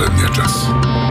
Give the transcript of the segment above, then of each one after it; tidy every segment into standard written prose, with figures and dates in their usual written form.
последния час.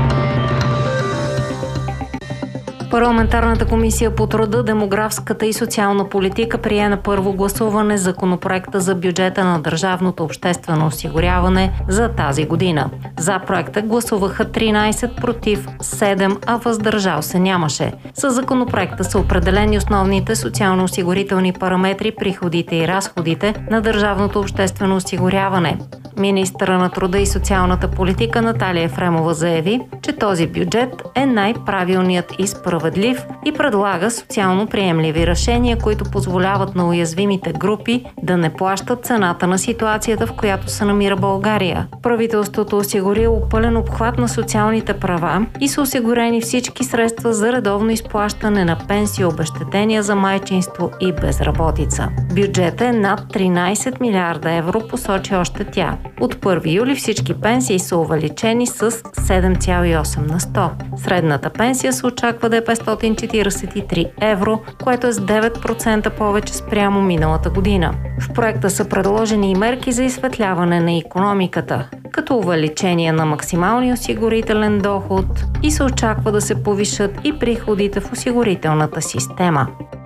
Парламентарната комисия по труда, демографската и социална политика прие на първо гласуване законопроекта за бюджета на държавното обществено осигуряване за тази година. За проекта гласуваха 13, против 7, а въздържал се нямаше. Със законопроекта са определени основните социално-осигурителни параметри, приходите и разходите на държавното обществено осигуряване. Министъра на труда и социалната политика Наталия Ефремова заяви, че този бюджет е най-правилният и справедлив и предлага социално приемливи решения, които позволяват на уязвимите групи да не плащат цената на ситуацията, в която се намира България. Правителството осигурило пълен обхват на социалните права и са осигурени всички средства за редовно изплащане на пенсии, обезщетения за майчинство и безработица. Бюджетът е над 13 милиарда евро, посочи още тя. От 1 юли всички пенсии са увеличени с 7,8 на 100. Средната пенсия се очаква да е 543 евро, което е с 9% повече спрямо миналата година. В проекта са предложени и мерки за изсветляване на икономиката, като увеличение на максималния осигурителен доход и се очаква да се повишат и приходите в осигурителната система.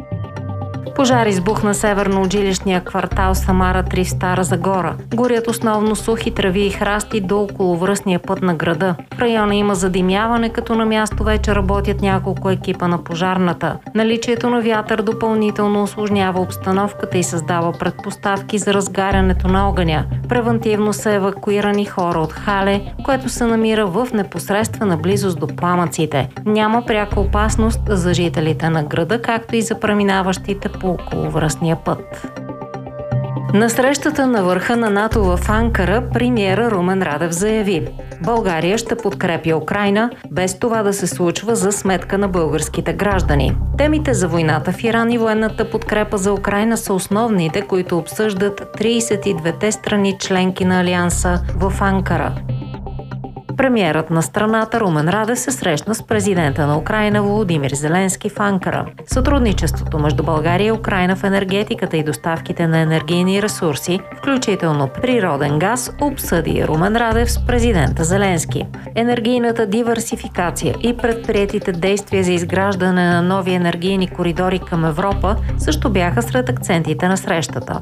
Пожар избухна северно от жилищния квартал Самара 3 в Стара Загора. Горят основно сухи трави и храсти до околовръстния път на града. В района има задимяване, като на място вече работят няколко екипа на пожарната. Наличието на вятър допълнително усложнява обстановката и създава предпоставки за разгарянето на огъня. Превантивно са евакуирани хора от Хале, което се намира в непосредствена близост до пламъците. Няма пряка опасност за жителите на града, както и за преминаващите по околовръстния път. На срещата на върха на НАТО в Анкара премиера Румен Радев заяви: България ще подкрепя Украйна, без това да се случва за сметка на българските граждани. Темите за войната в Иран и военната подкрепа за Украйна са основните, които обсъждат 32-те страни членки на Алианса в Анкара. Премиерът на страната Румен Радев се срещна с президента на Украйна Володимир Зеленски в Анкара. Сътрудничеството между България и Украйна в енергетиката и доставките на енергийни ресурси, включително природен газ, обсъди Румен Радев с президента Зеленски. Енергийната диверсификация и предприетите действия за изграждане на нови енергийни коридори към Европа също бяха сред акцентите на срещата.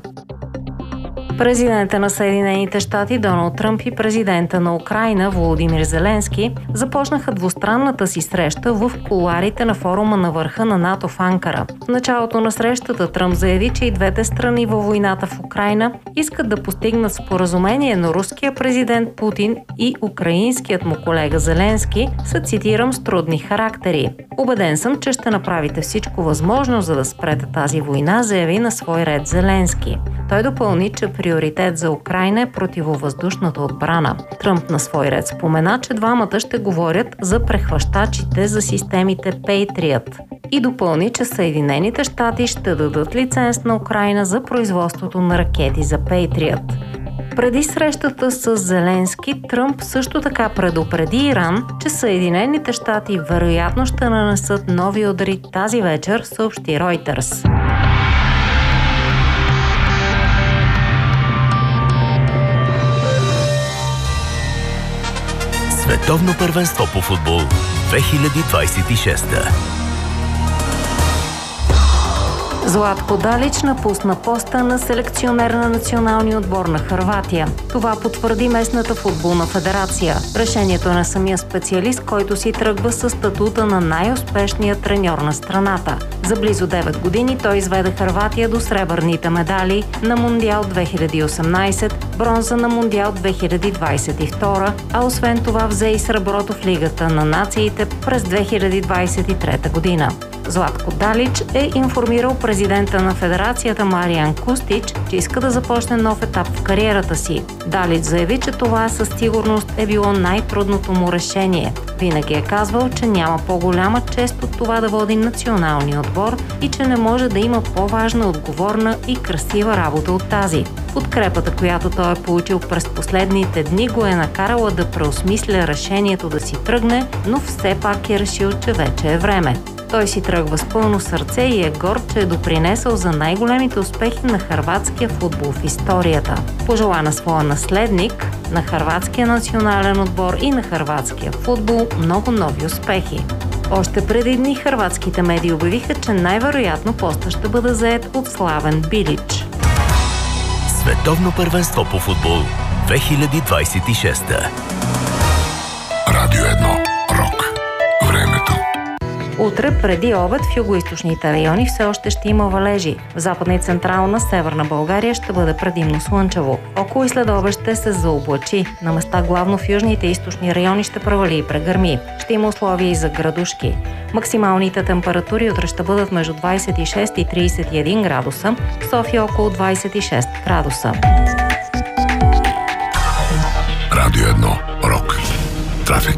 Президента на Съединените щати Доналд Тръмп и президента на Украйна Володимир Зеленски започнаха двустранната си среща в кулоарите на форума на върха на НАТО в Анкара. В началото на срещата Тръмп заяви, че и двете страни във войната в Украйна искат да постигнат споразумение, но руския президент Путин и украинският му колега Зеленски са, цитирам, с трудни характери. Убеден съм, че ще направите всичко възможно, за да спрете тази война, заяви на свой ред Зеленски. Той допълни, че приоритет за Украйна е противовъздушната отбрана. Тръмп на свой ред спомена, че двамата ще говорят за прехващачите за системите Patriot и допълни, че Съединените щати ще дадат лиценз на Украйна за производството на ракети за Patriot. Преди срещата с Зеленски, Тръмп също така предупреди Иран, че Съединените щати вероятно ще нанесат нови удари тази вечер, съобщи Reuters. Световно първенство по футбол 2026. Златко Далич напусна поста на селекционер на националния отбор на Хърватия. Това потвърди местната футболна федерация. Решението е на самия специалист, който си тръгва със статута на най-успешния треньор на страната. За близо 9 години той изведе Хърватия до сребърните медали на Мондиал 2018, бронза на Мондиал 2022, а освен това взе и среброто в Лигата на нациите през 2023 година. Златко Далич е информирал президента на федерацията Мариjan Kustić, че иска да започне нов етап в кариерата си. Далич заяви, че това със сигурност е било най-трудното му решение. Винаги е казвал, че няма по-голяма чест от това да води националния отбор и че не може да има по-важна, отговорна и красива работа от тази. Подкрепата, която той е получил през последните дни, го е накарала да преосмисля решението да си тръгне, но все пак е решил, че вече е време. Той си тръгва с пълно сърце и е горд, че е допринесъл за най-големите успехи на хърватския футбол в историята. Пожела на своя наследник, на хърватския национален отбор и на хърватския футбол много нови успехи. Още преди дни хърватските медии обявиха, че най-вероятно постът ще бъде заед от Славен Билич. Световно първенство по футбол 2026. Радио 1. Рок. Времето. Утре преди обед в югоизточните райони все още ще има валежи. В западна и централна северна България ще бъде предимно слънчево. Около и след обед ще се заоблачи. На места главно в южните и източни райони ще провали и прегърми. Ще има условия и за градушки. Максималните температури утре ще бъдат между 26 и 31 градуса, в София около 26 градуса. Радио 1. Рок. Трафик.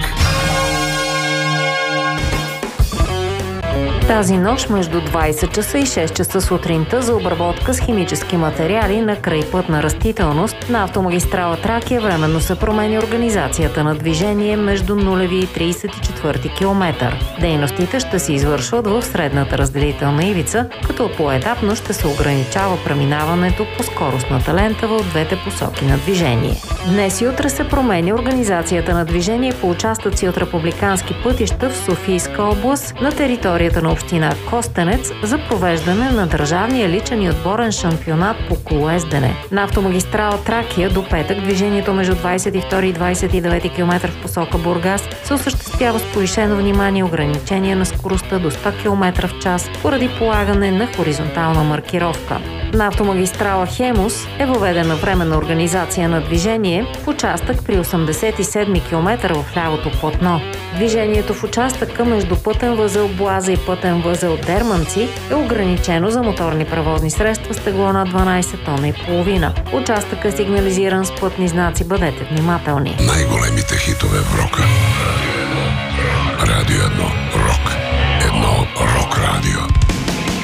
Тази нощ между 20 часа и 6 часа сутринта за обработка с химически материали на крайпътна растителност на автомагистрала Тракия временно се промени организацията на движение между 0 и 34 км. Дейностите ще се извършват в средната разделителна ивица, като поетапно ще се ограничава преминаването по скоростната лента в двете посоки на движение. Днес и утре се променя организацията на движение по участъци от републикански пътища в Софийска област на територията на община Костенец за провеждане на държавния личен и отборен шампионат по колоездене. На автомагистрала Тракия до петък движението между 22 и 29 км в посока Бургас се осъществява с повишено внимание и ограничение на скоростта до 100 км в час поради полагане на хоризонтална маркировка. На автомагистрала Хемус е въведена временна организация на движение в участък при 87 км в лявото платно. Движението в участъка между пътен възел Боаза и пътен възел Дерманци е ограничено за моторни превозни средства с тегло на 12 тона и половина. Участъкът е сигнализиран с пътни знаци. Бъдете внимателни. Най-големите хитове в рока.